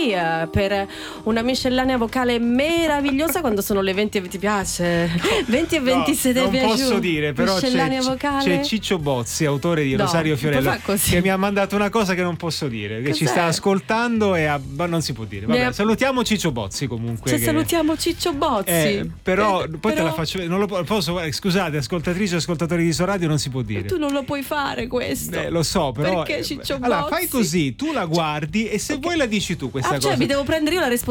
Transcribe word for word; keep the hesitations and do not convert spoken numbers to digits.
Maria per una miscellanea vocale meravigliosa quando sono le venti e ti piace? venti e venti no, se non piace posso dire, però c'è, vocale? c'è Ciccio Bozzi, autore di no, Rosario Fiorello, che mi ha mandato una cosa che non posso dire, che Cos'è? ci sta ascoltando e ha, ma non si può dire. Vabbè, ha... salutiamo Ciccio Bozzi comunque. Cioè, che... salutiamo Ciccio Bozzi. Eh, però eh, poi però... te la faccio, non lo posso, scusate, ascoltatrici e ascoltatori di Soradio, non si può dire. Tu non lo puoi fare questo. Eh, lo so, però perché Ciccio Bozzi? Allora, fai così, tu la guardi e se okay. vuoi la dici tu questa ah, cosa. Cioè, mi devo prendere io la responsabilità